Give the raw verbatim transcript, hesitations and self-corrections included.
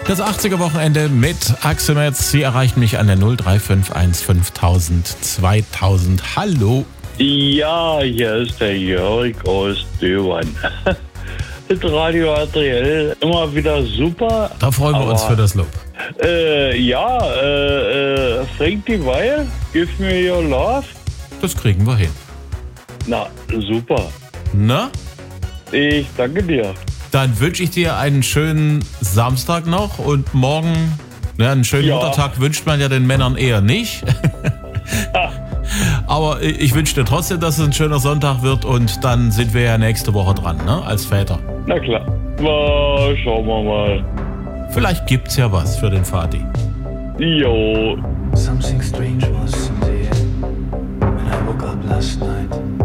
Das achtziger-Wochenende mit Axel Metz. Sie erreichen mich an der null drei fünf eins fünftausend zweitausend. Hallo. Ja, hier ist der Jörg aus Döbern. Mit Radio A T L immer wieder super. Da freuen wir aber, uns für das Lob. Äh, ja, äh, äh, Frankie Weil, Give Me Your Love. Das kriegen wir hin. Na, super. Na? Ich danke dir. Dann wünsche ich dir einen schönen Samstag noch und morgen, ja, einen schönen Ja. Muttertag wünscht man ja den Männern eher nicht. Aber ich wünsche dir trotzdem, dass es ein schöner Sonntag wird und dann sind wir ja nächste Woche dran, ne, als Väter. Na klar. Na, schauen wir mal. Vielleicht gibt's ja was für den Vati. Jo. Something strange was in the air when I woke up last night.